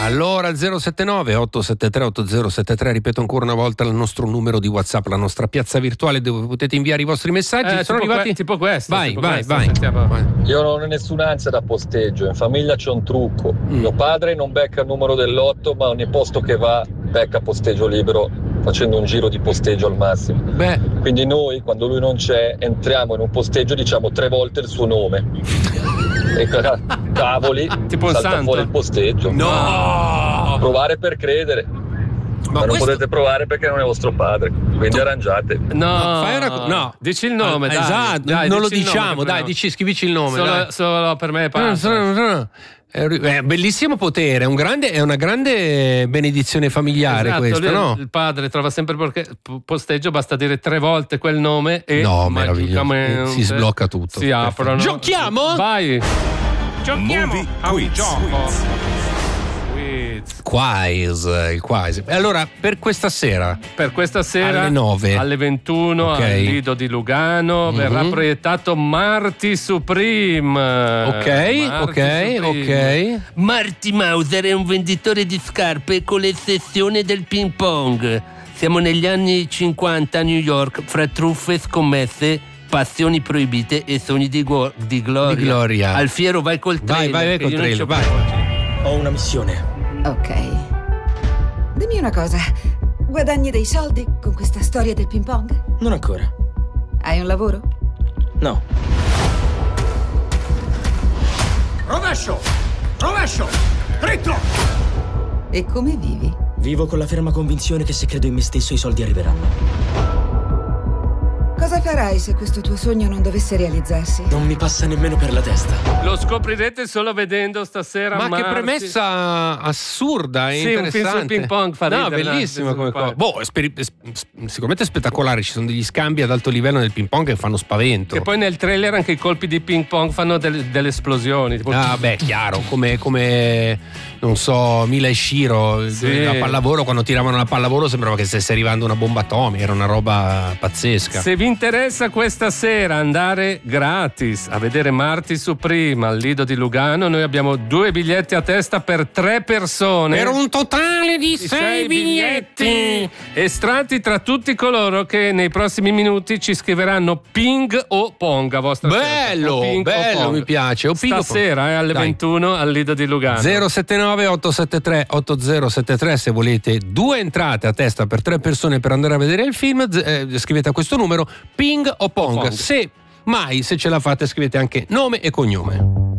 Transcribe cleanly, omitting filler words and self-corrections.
Allora 079 873 8073, ripeto ancora una volta il nostro numero di WhatsApp, la nostra piazza virtuale dove potete inviare i vostri messaggi. Sono arrivati tipo questo. Vai. Io non ho nessuna ansia da posteggio, in famiglia c'è un trucco. Mio padre non becca il numero del lotto, ma ogni posto che va becca posteggio libero, facendo un giro di posteggio al massimo. Quindi noi, quando lui non c'è, entriamo in un posteggio, diciamo 3 volte il suo nome. E cavoli, tipo salta fuori il posteggio. No! Provare per credere. Ma non potete provare perché non è vostro padre, quindi arrangiate. No, dici il nome, dai. Esatto, dai, non lo dici il diciamo, nome, dai, scrivici il nome. Solo per me passa. È bellissimo potere, è una grande benedizione familiare, esatto, questa, no? Il padre trova sempre posteggio, basta dire 3 volte quel nome e meraviglioso, si sblocca tutto. Si aprono. Giochiamo? Vai. Giochiamo a un gioco. Il quiz. Allora, per questa sera alle 9 alle 21 okay. al Lido di Lugano verrà proiettato Marty Supreme. Ok. Marty Mauser è un venditore di scarpe con l'ossessione del ping pong. Siamo negli anni 50 a New York, fra truffe, scommesse, passioni proibite e sogni di gloria. Alfiero, vai col trailer. Vai col trailer, vai. Ho una missione. Ok. Dimmi una cosa. Guadagni dei soldi con questa storia del ping pong? Non ancora. Hai un lavoro? No. Rovescio! Dritto! E come vivi? Vivo con la ferma convinzione che se credo in me stesso i soldi arriveranno. Cosa farai se questo tuo sogno non dovesse realizzarsi? Non mi passa nemmeno per la testa. Lo scoprirete solo vedendo stasera. Ma Marty. Che premessa assurda e interessante. Un film sul ping pong fa ridere. Bellissima come cosa. Sicuramente spettacolare. Ci sono degli scambi ad alto livello nel ping pong che fanno spavento. E poi nel trailer anche i colpi di ping pong fanno delle esplosioni. Tipo... chiaro, come non so, Mila e Shiro la pallavolo, quando tiravano la pallavolo sembrava che stesse arrivando una bomba atomica, era una roba pazzesca. Se vi interessa questa sera andare gratis a vedere Marty Supreme al Lido di Lugano, noi abbiamo 2 biglietti a testa per 3 persone. Per un totale di 6 biglietti estratti tra tutti coloro che nei prossimi minuti ci scriveranno ping o pong a vostra bello, mi piace. O stasera alle 21 al Lido di Lugano. 079 873 8073 se volete 2 entrate a testa per 3 persone per andare a vedere il film, scrivete a questo numero ping o pong. Se ce la fate scrivete anche nome e cognome.